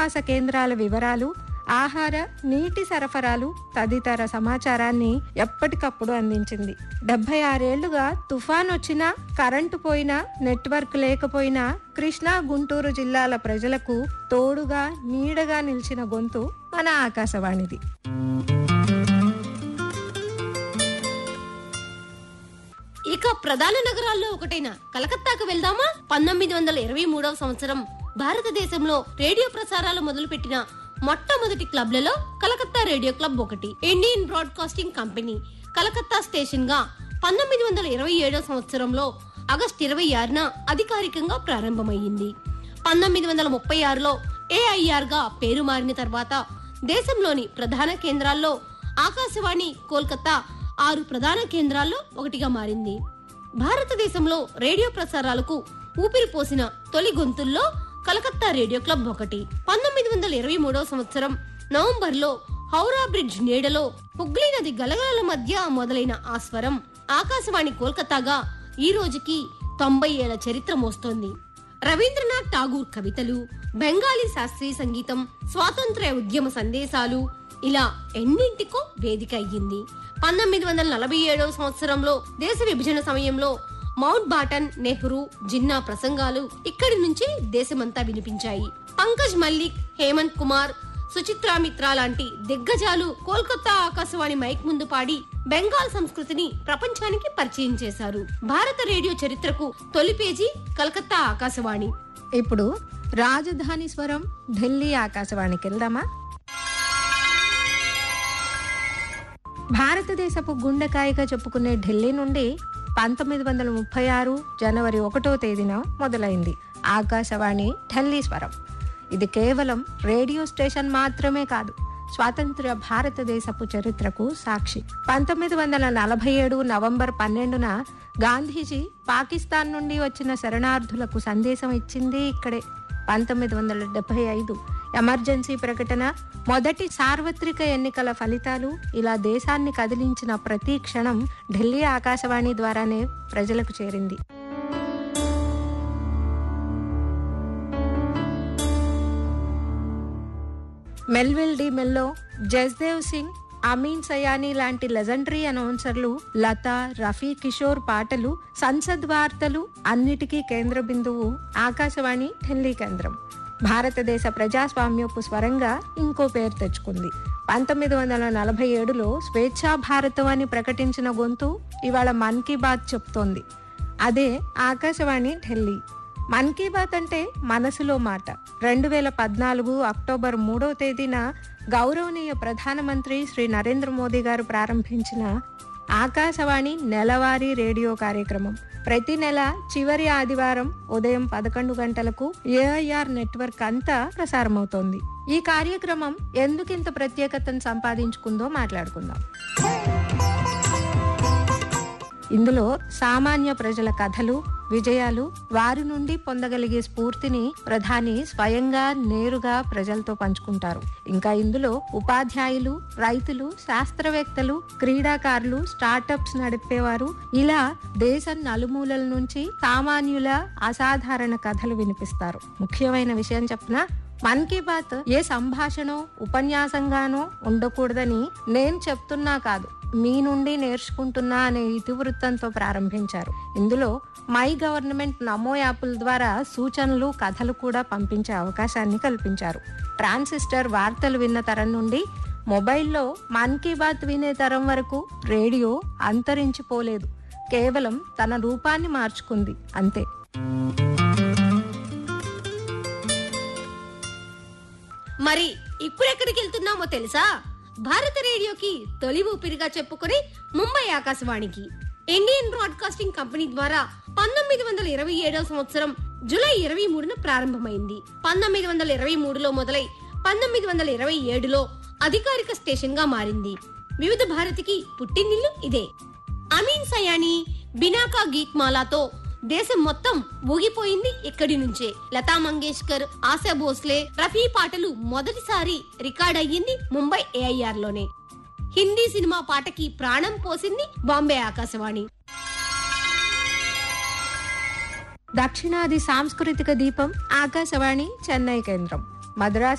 జనావాస కేంద్రాల వివరాలు, ఆహార, నీటి సరఫరాలు తదితర సమాచారాన్ని ఎప్పటికప్పుడు అందించింది. 76 ఏళ్లుగా తుఫాన్ వచ్చినా, కరెంటు పోయినా, నెట్వర్క్ లేకపోయినా కృష్ణా, గుంటూరు జిల్లాల ప్రజలకు తోడుగా, నీడగా నిలిచిన గొంతు మన ఆకాశవాణిది. ఇక ప్రధాన నగరాల్లో ఒకటైన కలకత్తాకు వెళ్దామా? 1923వ సంవత్సరం భారతదేశంలో రేడియో ప్రసారాలు మొదలుపెట్టిన మొట్టమొదటి క్లబ్లలో కలకత్తా రేడియో క్లబ్ ఒకటి. Indian broadcasting company Calcutta station గా 1927వ సంవత్సరంలో ఆగస్టు 26న అధికారికంగా ప్రారంభమయ్యింది. 1936లో ఏఐఆర్ గా పేరు మారిన తర్వాత దేశంలోని ప్రధాన కేంద్రాల్లో ఆకాశవాణి కోల్కతా 6 ప్రధాన కేంద్రాల్లో ఒకటిగా మారింది. భారతదేశంలో రేడియో ప్రసారాలకు ఊపిరి పోసిన తొలి గొంతుల్లో కలకత్తా రేడియో క్లబ్ ఒకటి. 1923వ సంవత్సరం నవంబర్లో హౌరా బ్రిడ్జ్ నీడలో హుగ్లీ నది గలగలల మధ్య మొదలైన ఆ స్వరం ఆకాశవాణి కోల్కతాగా ఈ రోజుకి 90 ఏళ్ల చరిత్ర మోస్తోంది. రవీంద్రనాథ్ ఠాగూర్ కవితలు, బెంగాలీ శాస్త్రీయ సంగీతం, స్వాతంత్ర్య ఉద్యమ సందేశాలు ఇలా ఎన్నింటికో వేదిక అయ్యింది. 1947వ సంవత్సరంలో దేశ విభజన సమయంలో మౌంట్ బాటన్, నెహ్రూ, జిన్నా ప్రసంగాలు ఇక్కడి నుంచి దేశమంతా వినిపించాయి. పంకజ్ మల్లిక్, హేమంత్ కుమార్, సుచిత్రా మిత్రా లాంటి దిగ్గజాలు కోల్కతా ఆకాశవాణి మైక్ ముందు పాడి బెంగాల్ సంస్కృతిని ప్రపంచానికి పరిచయం చేశారు. భారత రేడియో చరిత్రకు తొలి పేజీ కలకత్తా ఆకాశవాణి. ఇప్పుడు రాజధాని స్వరం ఢిల్లీ ఆకాశవాణికి వెళ్దామా? భారతదేశపు గుండెకాయగా చెప్పుకునే ఢిల్లీ నుండి 1936 జనవరి 1వ తేదీన మొదలైంది ఆకాశవాణి ఢిల్లీ స్వరం. ఇది కేవలం రేడియో స్టేషన్ మాత్రమే కాదు, స్వాతంత్ర్య భారతదేశపు చరిత్రకు సాక్షి. 1947 నవంబర్ 12న గాంధీజీ పాకిస్తాన్ నుండి వచ్చిన శరణార్థులకు సందేశం ఇచ్చింది ఇక్కడే. 1975 ఎమర్జెన్సీ ప్రకటన, మొదటి సార్వత్రిక ఎన్నికల ఫలితాలు ఇలా దేశాన్ని కదిలించిన ప్రతి క్షణం ఢిల్లీ ఆకాశవాణి ద్వారానే ప్రజలకు చేరింది. మెల్విల్ డి మెల్లో, జస్దేవ్ సింగ్, అమీన్ సయానీ లాంటి లెజెండరీ అనౌన్సర్లు, లతా, రఫీ కిషోర్ పాటలు, సంసద్ వార్తలు అన్నిటికీ కేంద్ర బిందువు ఆకాశవాణి ఢిల్లీ కేంద్రం. భారతదేశ ప్రజాస్వామ్యపు స్వరంగా ఇంకో పేరు తెచ్చుకుంది. 1947లో స్వేచ్ఛా భారతం అని ప్రకటించిన గొంతు ఇవాళ మన్ కీ బాత్ చెప్తోంది. అదే ఆకాశవాణి ఢిల్లీ. మన్ కీ బాత్ అంటే మనసులో మాట. 2014 అక్టోబర్ 3వ తేదీన గౌరవనీయ ప్రధానమంత్రి శ్రీ నరేంద్ర మోదీ గారు ప్రారంభించిన ఆకాశవాణి నెలవారీ రేడియో కార్యక్రమం ప్రతి నెల చివరి ఆదివారం ఉదయం 11 గంటలకు ఏఐఆర్ నెట్వర్క్ అంతా ప్రసారమవుతోంది. ఈ కార్యక్రమం ఎందుకింత ప్రత్యేకతను సంపాదించుకుందో మాట్లాడుకుందాం. ఇందులో సామాన్య ప్రజల కథలు, విజయాలు, వారి నుండి పొందగలిగే స్ఫూర్తిని ప్రధాని స్వయంగా నేరుగా ప్రజలతో పంచుకుంటారు. ఇంకా ఇందులో ఉపాధ్యాయులు, రైతులు, శాస్త్రవేత్తలు, క్రీడాకారులు, స్టార్టప్స్ నడిపేవారు ఇలా దేశం నలుమూలల నుంచి సామాన్యుల అసాధారణ కథలు వినిపిస్తారు. ముఖ్యమైన విషయం చెప్పనా, మన్ కీ బాత్ ఏ సంభాషణ ఉపన్యాసంగానో ఉండకూడదని నేను చెప్తున్నా కాదు, మీ నుండి నేర్చుకుంటున్నా అనే ఇతివృత్తంతో ప్రారంభించారు. ఇందులో మై గవర్నమెంట్, నమో యాప్ల ద్వారా సూచనలు, కథలు కూడా పంపించే అవకాశాన్ని కల్పించారు. ట్రాన్సిస్టర్ వార్తలు విన్న తరం నుండి మొబైల్లో మన్ కీ బాత్ వినే తరం వరకు రేడియో అంతరించిపోలేదు, కేవలం తన రూపాన్ని మార్చుకుంది అంతే. మరి ఇప్పుడెక్కడికి వెళ్తున్నామో తెలుసా? భారత రేడియోకి తొలి ఊపిరిగా చెప్పుకుని ముంబై ఆకాశవాణికి. ఇండియన్ బ్రాడ్కాస్టింగ్ కంపెనీ ద్వారా 1927వ సంవత్సరం జూలై 23న ప్రారంభమైంది. 1923లో మొదలై 1927లో అధికారిక స్టేషన్ గా మారింది. వివిధ భారతికి పుట్టినిల్లు ఇదే. అమీన్ సయానీ, బినాకా గీత్ మాలాతో దేశం మొత్తం ఊగిపోయింది ఇక్కడి నుంచే. లతా మంగేష్కర్, ఆశా భోస్లే, రఫీ పాటలు మొదటిసారి రికార్డ్ అయ్యింది ముంబై ఏఐఆర్ లోనే. హిందీ సినిమా పాటకి ప్రాణం పోసింది బాంబే ఆకాశవాణి. దక్షిణాది సాంస్కృతిక దీపం ఆకాశవాణి చెన్నై కేంద్రం. మద్రాస్